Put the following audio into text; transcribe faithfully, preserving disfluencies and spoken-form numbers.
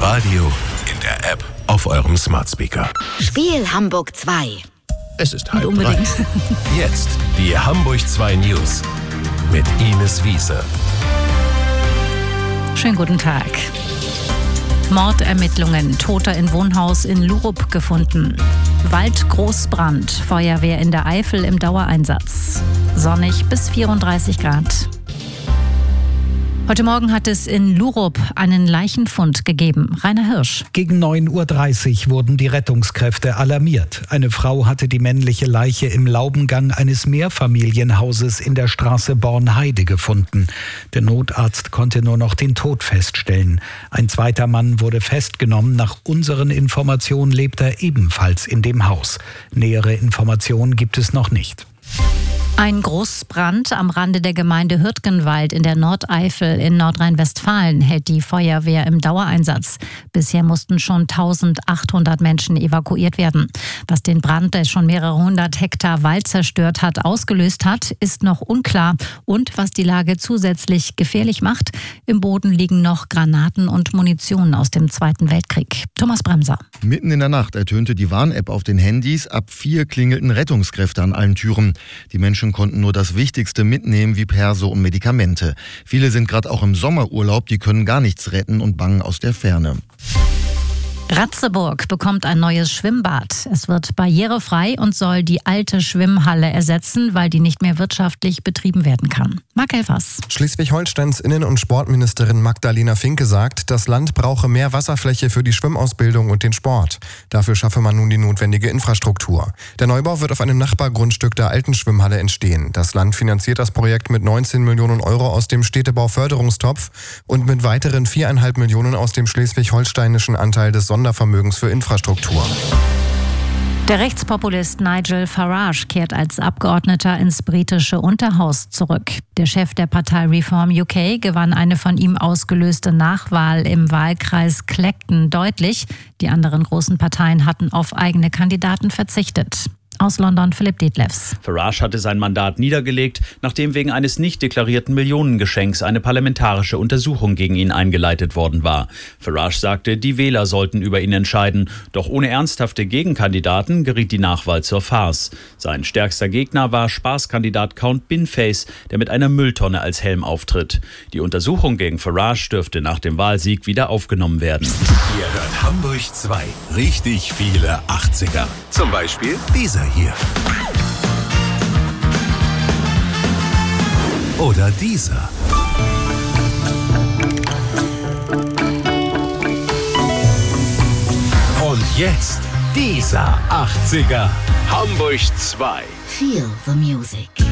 Radio, in der App, auf eurem Smart Speaker. Spiel Hamburg zwei. Es ist halb unbedingt. drei. Jetzt die Hamburg zwei News mit Ines Wiese. Schönen guten Tag. Mordermittlungen, Toter in Wohnhaus in Lurup gefunden. Waldgroßbrand, Feuerwehr in der Eifel im Dauereinsatz. Sonnig bis vierunddreißig Grad. Heute Morgen hat es in Lurup einen Leichenfund gegeben. Rainer Hirsch. Gegen neun Uhr dreißig wurden die Rettungskräfte alarmiert. Eine Frau hatte die männliche Leiche im Laubengang eines Mehrfamilienhauses in der Straße Bornheide gefunden. Der Notarzt konnte nur noch den Tod feststellen. Ein zweiter Mann wurde festgenommen. Nach unseren Informationen lebt er ebenfalls in dem Haus. Nähere Informationen gibt es noch nicht. Ein Großbrand am Rande der Gemeinde Hürtgenwald in der Nordeifel in Nordrhein-Westfalen hält die Feuerwehr im Dauereinsatz. Bisher mussten schon eintausendachthundert Menschen evakuiert werden. Was den Brand, der schon mehrere hundert Hektar Wald zerstört hat, ausgelöst hat, ist noch unklar. Und was die Lage zusätzlich gefährlich macht, im Boden liegen noch Granaten und Munition aus dem Zweiten Weltkrieg. Thomas Bremser. Mitten in der Nacht ertönte die Warn-App auf den Handys. Ab vier klingelten Rettungskräfte an allen Türen. Die Menschen konnten nur das Wichtigste mitnehmen, wie Perso und Medikamente. Viele sind gerade auch im Sommerurlaub, die können gar nichts retten und bangen aus der Ferne. Ratzeburg bekommt ein neues Schwimmbad. Es wird barrierefrei und soll die alte Schwimmhalle ersetzen, weil die nicht mehr wirtschaftlich betrieben werden kann. Marc Elfers. Schleswig-Holsteins Innen- und Sportministerin Magdalena Finke sagt, das Land brauche mehr Wasserfläche für die Schwimmausbildung und den Sport. Dafür schaffe man nun die notwendige Infrastruktur. Der Neubau wird auf einem Nachbargrundstück der alten Schwimmhalle entstehen. Das Land finanziert das Projekt mit neunzehn Millionen Euro aus dem Städtebauförderungstopf und mit weiteren viereinhalb Millionen aus dem schleswig-holsteinischen Anteil des Sondervermögens für Infrastruktur. Der Rechtspopulist Nigel Farage kehrt als Abgeordneter ins britische Unterhaus zurück. Der Chef der Partei Reform U K gewann eine von ihm ausgelöste Nachwahl im Wahlkreis Clacton deutlich. Die anderen großen Parteien hatten auf eigene Kandidaten verzichtet. Aus London Philipp Detlefs. Farage hatte sein Mandat niedergelegt, nachdem wegen eines nicht deklarierten Millionengeschenks eine parlamentarische Untersuchung gegen ihn eingeleitet worden war. Farage sagte, die Wähler sollten über ihn entscheiden. Doch ohne ernsthafte Gegenkandidaten geriet die Nachwahl zur Farce. Sein stärkster Gegner war Spaßkandidat Count Binface, der mit einer Mülltonne als Helm auftritt. Die Untersuchung gegen Farage dürfte nach dem Wahlsieg wieder aufgenommen werden. Ihr hört Hamburg zwei. Richtig viele achtziger. Zum Beispiel dieser hier. Oder dieser. Und jetzt dieser achtziger. Hamburg zwei. Feel the music.